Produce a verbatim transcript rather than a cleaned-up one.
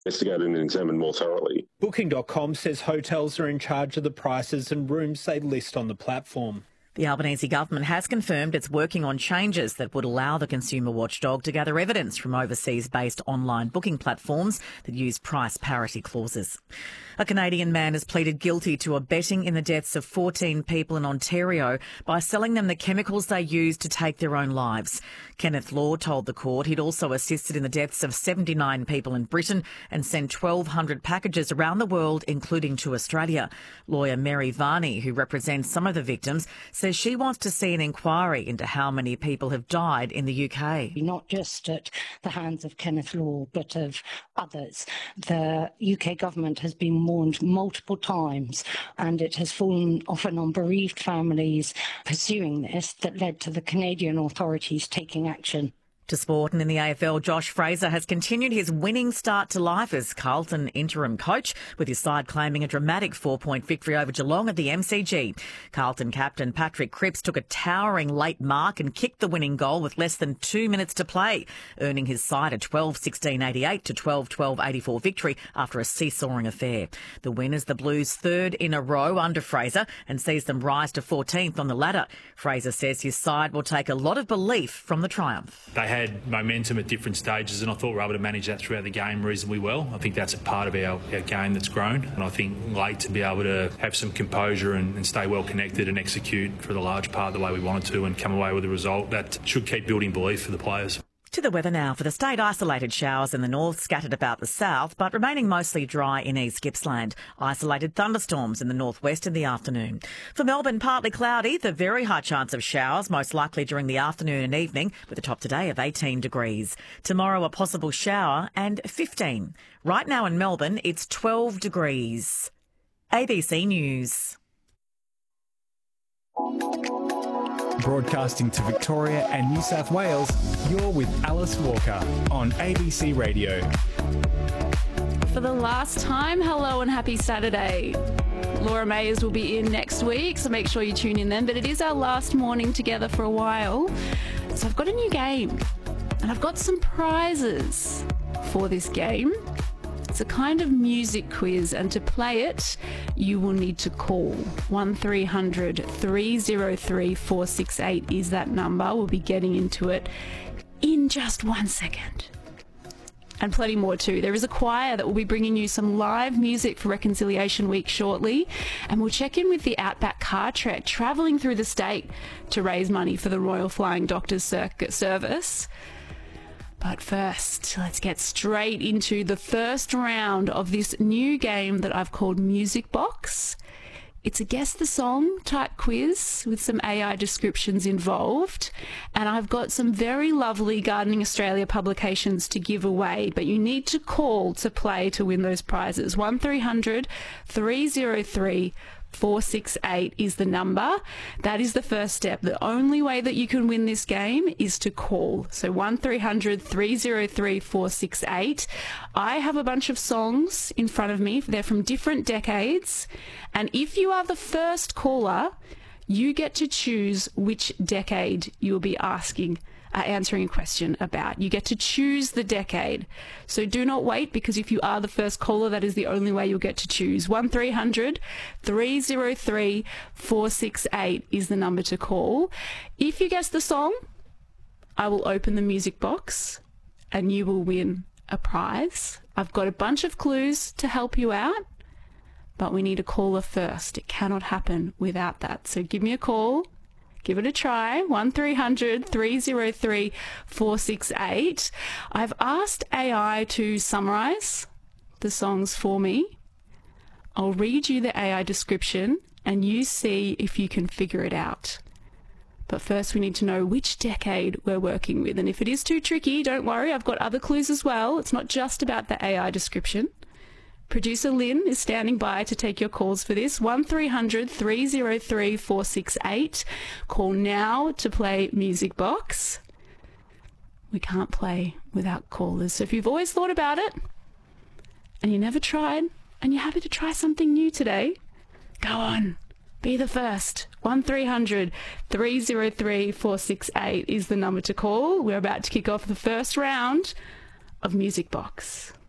investigated and examined more thoroughly. Booking dot com says hotels are in charge of the prices and rooms they list on the platform. The Albanese government has confirmed it's working on changes that would allow the consumer watchdog to gather evidence from overseas-based online booking platforms that use price parity clauses. A Canadian man has pleaded guilty to abetting in the deaths of fourteen people in Ontario by selling them the chemicals they used to take their own lives. Kenneth Law told the court he'd also assisted in the deaths of seventy-nine people in Britain and sent twelve hundred packages around the world, including to Australia. Lawyer Mary Varney, who represents some of the victims, says she wants to see an inquiry into how many people have died in the U K. Not just at the hands of Kenneth Law, but of others. The U K government has been warned multiple times, and it has fallen often on bereaved families pursuing this that led to the Canadian authorities taking action. To sport, and in the A F L, Josh Fraser has continued his winning start to life as Carlton interim coach, with his side claiming a dramatic four-point victory over Geelong at the M C G. Carlton captain Patrick Cripps took a towering late mark and kicked the winning goal with less than two minutes to play, earning his side a twelve sixteen eighty-eight to twelve twelve eighty-four victory after a seesawing affair. The win is the Blues' third in a row under Fraser and sees them rise to fourteenth on the ladder. Fraser says his side will take a lot of belief from the triumph. They had momentum at different stages, and I thought we were able to manage that throughout the game reasonably well. I think that's a part of our, our game that's grown, and I think late to be able to have some composure and, and stay well connected and execute for the large part the way we wanted to and come away with a result that should keep building belief for the players. To the weather now. For the state, isolated showers in the north, scattered about the south, but remaining mostly dry in East Gippsland. Isolated thunderstorms in the northwest in the afternoon. For Melbourne, partly cloudy, the very high chance of showers, most likely during the afternoon and evening, with a top today of eighteen degrees. Tomorrow, a possible shower and fifteen. Right now in Melbourne, it's twelve degrees. A B C News. Broadcasting to Victoria and New South Wales, you're with Alice Walker on A B C Radio. For the last time, hello and happy Saturday. Laura Mayers will be in next week, so make sure you tune in then. But it is our last morning together for a while. So I've got a new game, and I've got some prizes for this game. It's a kind of music quiz, and to play it, you will need to call. one three hundred three oh three four six eight is that number. We'll be getting into it in just one second. And plenty more too. There is a choir that will be bringing you some live music for Reconciliation Week shortly, and we'll check in with the Outback Car Trek travelling through the state to raise money for the Royal Flying Doctors Circuit Service. But first, let's get straight into the first round of this new game that I've called Music Box. It's a guess the song type quiz with some A I descriptions involved. And I've got some very lovely Gardening Australia publications to give away, but you need to call to play to win those prizes. one three hundred three oh three four six eight is the number. That is the first step. The only way that you can win this game is to call. So one three hundred three oh three four six eight. I have a bunch of songs in front of me. They're from different decades. And if you are the first caller, you get to choose which decade you'll be asking Uh, answering a question about. You get to choose the decade. So do not wait, because if you are the first caller, that is the only way you'll get to choose. one three hundred three oh three four six eight is the number to call. If you guess the song, I will open the music box and you will win a prize. I've got a bunch of clues to help you out, but we need a caller first. It cannot happen without that. So give me a call. Give it a try. one three hundred three oh three four six eight. I've asked A I to summarise the songs for me. I'll read you the A I description and you see if you can figure it out. But first we need to know which decade we're working with. And if it is too tricky, don't worry. I've got other clues as well. It's not just about the A I description. Producer Lynn is standing by to take your calls for this. one three hundred three oh three four six eight. Call now to play Music Box. We can't play without callers. So if you've always thought about it and you never tried and you're happy to try something new today, go on. Be the first. one three hundred three oh three four six eight is the number to call. We're about to kick off the first round of Music Box.